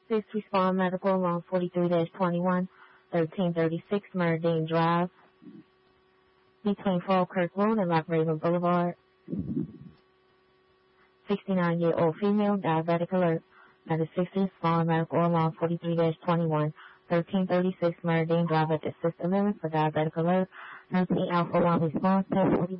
6 respond medical along 43-21, 1336 Meridian Drive, between Falkirk Road and Lock Raven Boulevard. 69-year-old female, diabetic alert. That is 6 respond medical along 43-21, 1336 Meridian Drive at the system limit for diabetic alert. 19 Alpha 1 response, 1040.